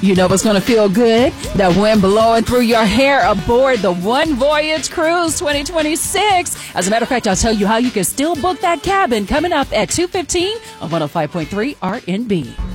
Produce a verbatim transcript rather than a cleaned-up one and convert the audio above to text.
You know what's going to feel good? The wind blowing through your hair aboard the One Voyage Cruise twenty twenty-six. As a matter of fact, I'll tell you how you can still book that cabin coming up at two fifteen on one oh five point three R and B.